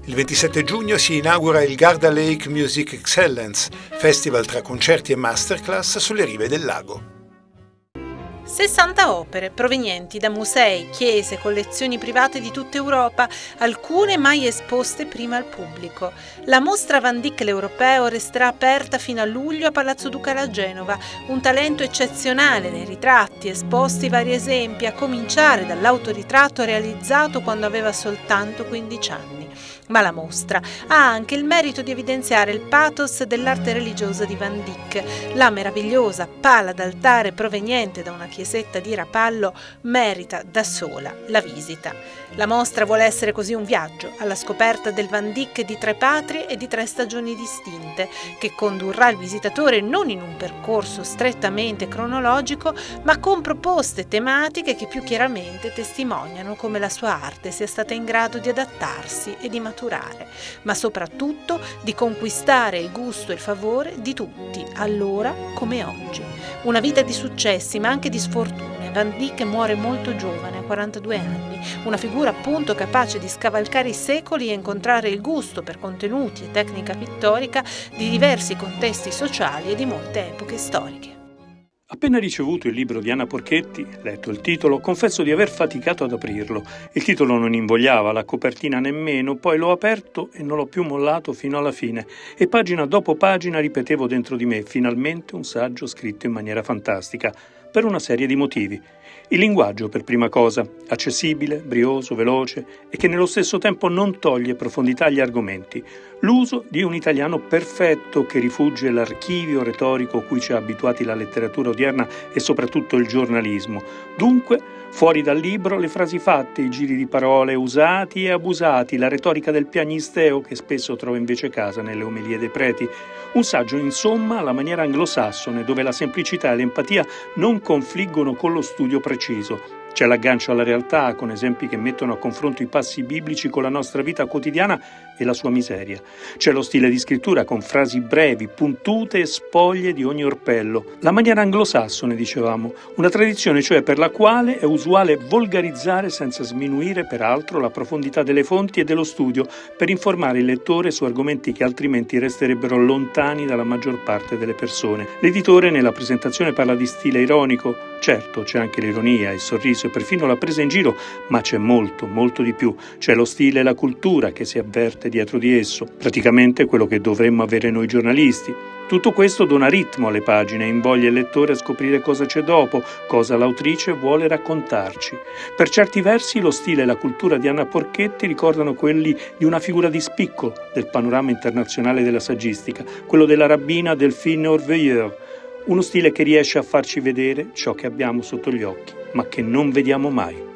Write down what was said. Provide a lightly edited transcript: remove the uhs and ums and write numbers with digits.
Il 27 giugno si inaugura il Garda Lake Music Excellence, festival tra concerti e masterclass sulle rive del lago. 60 opere provenienti da musei, chiese, collezioni private di tutta Europa, alcune mai esposte prima al pubblico. La mostra Van Dyck l'Europeo resterà aperta fino a luglio a Palazzo Ducale a Genova. Un talento eccezionale nei ritratti, esposti vari esempi, a cominciare dall'autoritratto realizzato quando aveva soltanto 15 anni. Ma la mostra ha anche il merito di evidenziare il pathos dell'arte religiosa di Van Dyck. La meravigliosa pala d'altare proveniente da una chiesetta di Rapallo merita da sola la visita. La mostra vuole essere così un viaggio alla scoperta del Van Dyck di 3 patrie e di 3 stagioni distinte, che condurrà il visitatore non in un percorso strettamente cronologico, ma con proposte tematiche che più chiaramente testimoniano come la sua arte sia stata in grado di adattarsi e di maturare, ma soprattutto di conquistare il gusto e il favore di tutti, allora come oggi. Una vita di successi, ma anche di sfortune. Van Dyck muore molto giovane, a 42 anni, una figura appunto capace di scavalcare i secoli e incontrare il gusto per contenuti e tecnica pittorica di diversi contesti sociali e di molte epoche storiche. Appena ricevuto il libro di Anna Porchetti, letto il titolo, confesso di aver faticato ad aprirlo. Il titolo non invogliava, la copertina nemmeno, poi l'ho aperto e non l'ho più mollato fino alla fine. E pagina dopo pagina ripetevo dentro di me, finalmente un saggio scritto in maniera fantastica, per una serie di motivi. Il linguaggio, per prima cosa, accessibile, brioso, veloce e che nello stesso tempo non toglie profondità agli argomenti. L'uso di un italiano perfetto che rifugge l'archivio retorico a cui ci ha abituati la letteratura odierna e soprattutto il giornalismo. Dunque, fuori dal libro le frasi fatte, i giri di parole usati e abusati, la retorica del piagnisteo che spesso trova invece casa nelle omelie dei preti. Un saggio, insomma, alla maniera anglosassone, dove la semplicità e l'empatia non confliggono con lo studio preciso. C'è l'aggancio alla realtà, con esempi che mettono a confronto i passi biblici con la nostra vita quotidiana e la sua miseria. C'è lo stile di scrittura con frasi brevi, puntute e spoglie di ogni orpello. La maniera anglosassone, dicevamo, una tradizione cioè per la quale è usuale volgarizzare senza sminuire peraltro la profondità delle fonti e dello studio per informare il lettore su argomenti che altrimenti resterebbero lontani dalla maggior parte delle persone. L'editore nella presentazione parla di stile ironico. Certo, c'è anche l'ironia, il sorriso e perfino la presa in giro, ma c'è molto, molto di più. C'è lo stile e la cultura che si avverte dietro di esso, praticamente quello che dovremmo avere noi giornalisti. Tutto questo dona ritmo alle pagine e invoglia il lettore a scoprire cosa c'è dopo, cosa l'autrice vuole raccontarci. Per certi versi lo stile e la cultura di Anna Porchetti ricordano quelli di una figura di spicco del panorama internazionale della saggistica, quello della rabbina Delphine Orveilleur, uno stile che riesce a farci vedere ciò che abbiamo sotto gli occhi, ma che non vediamo mai.